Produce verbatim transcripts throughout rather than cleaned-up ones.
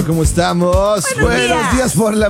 ¿cómo estamos? Buenos, Buenos días. días por la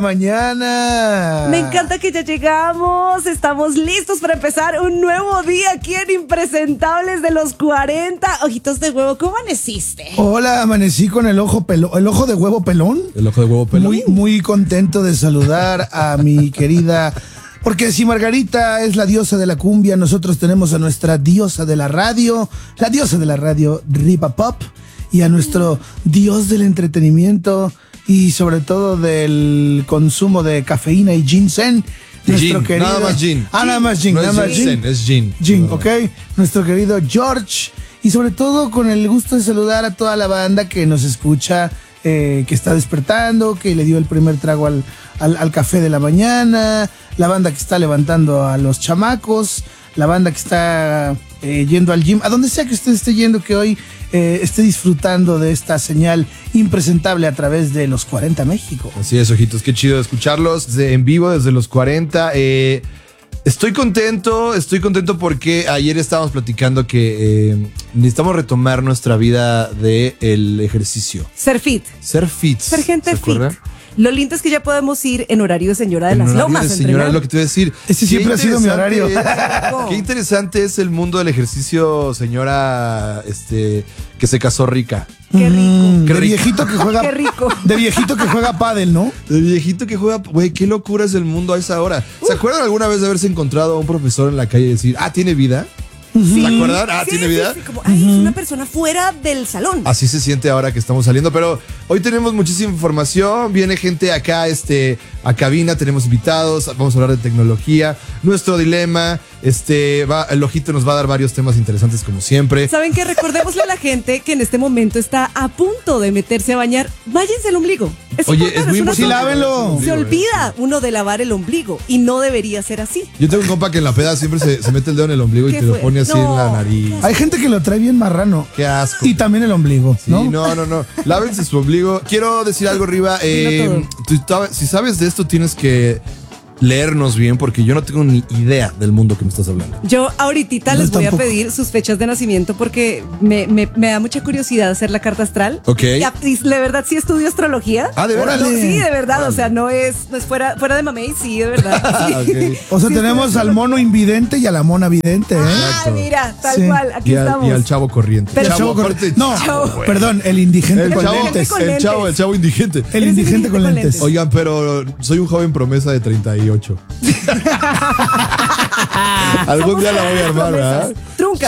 mañana. Me encanta que ya llegamos. Estamos listos para empezar un nuevo día aquí en Impresentables de los cuarenta. Ojitos de huevo, ¿cómo amaneciste? Hola, amanecí con el ojo pelón, el ojo de huevo pelón. El ojo de huevo pelón. Muy, muy contento de saludar a mi querida. Porque si Margarita es la diosa de la cumbia, nosotros tenemos a nuestra diosa de la radio, la diosa de la radio, Ripa Pop, y a nuestro dios del entretenimiento y sobre todo del consumo de cafeína y ginseng. Nuestro Gin, querido, nada más gin. Ah, nada más gin, No nada es más gin. ginseng, es gin. Gin, No. ok. Nuestro querido George. Y sobre todo con el gusto de saludar a toda la banda que nos escucha, eh, que está despertando, que le dio el primer trago al, al, al café de la mañana, la banda que está levantando a los chamacos, la banda que está eh, yendo al gym, a donde sea que usted esté yendo, que hoy eh, esté disfrutando de esta señal impresentable a través de los cuarenta México. Así es, ojitos, qué chido escucharlos de- en vivo desde los cuarenta. Eh, estoy contento, estoy contento porque ayer estábamos platicando que eh, necesitamos retomar nuestra vida del ejercicio. Ser fit. Ser fit. Ser gente ¿se fit. acuerdan? Lo lindo es que ya podemos ir en horario de señora de En las horario lomas. de a señora, entrenar. es lo que te voy a decir. Ese Qué siempre ha sido mi interesante horario. es- Qué interesante es el mundo del ejercicio, señora, este, que se casó rica. Qué rico. Mm, Qué de rico. viejito que juega. Qué rico. De viejito que juega pádel, ¿no? El viejito que juega, güey, qué locura es el mundo a esa hora. ¿Se acuerdan alguna vez de haberse encontrado a un profesor en la calle y decir, ah, tiene vida? ¿Se acuerdan? Ah, Sí, tiene sí, vida. sí, como, ay, es una persona fuera del salón. Así se siente ahora que estamos saliendo, pero hoy tenemos muchísima información, viene gente acá este, a cabina, tenemos invitados, vamos a hablar de tecnología, nuestro dilema, este, va, el ojito nos va a dar varios temas interesantes como siempre. ¿Saben qué? Recordémosle a la gente que en este momento está a punto de meterse a bañar. Váyanse al ombligo. Es Oye, importante, es muy una importante. Sí, lávenlo. Se olvida uno de lavar el ombligo y no debería ser así. Yo tengo un compa que en la peda siempre se, se mete el dedo en el ombligo y ¿Qué te lo fue? pone así No. en la nariz. Hay gente que lo trae bien marrano. Qué asco. Y también el ombligo, Sí, ¿no? no, no, no. Lávense su ombligo. Quiero decir algo, Riva. Eh, tú tab- si sabes de esto, tienes que leernos bien porque yo no tengo ni idea del mundo que me estás hablando. Yo ahorita No, les voy tampoco. a pedir sus fechas de nacimiento porque me, me- me da mucha curiosidad hacer la carta astral. Ok. Y, a- y de verdad sí estudio astrología. Ah, ¿de verdad? No, Órale. sí, de verdad. O sea, no es, no es fuera, fuera de mamey, sí, de verdad. Ah, Sí. ok. O sea, Sí, tenemos sí, al mono invidente y a la mona vidente, ¿eh? Ah, Exacto. mira, tal Sí. cual, aquí Y al, estamos. y al chavo corriente. Pero- El chavo con- aparte- No, Chavo. perdón, el indigente El con chavo, lentes. con el lentes. chavo, el chavo indigente. El Eres indigente con con lentes. lentes. Oigan, pero soy un joven promesa de treinta y ocho. Algún día la voy a armar, ¿verdad? Trunca.